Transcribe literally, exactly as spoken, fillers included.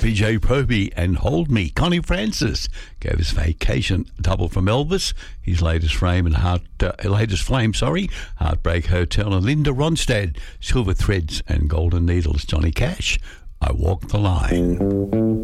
B J Proby and Hold Me. Connie Francis gave us Vacation, double from Elvis. His latest flame and heart, uh, latest flame, sorry, Heartbreak Hotel. And Linda Ronstadt, Silver Threads and Golden Needles. Johnny Cash, I Walk the Line.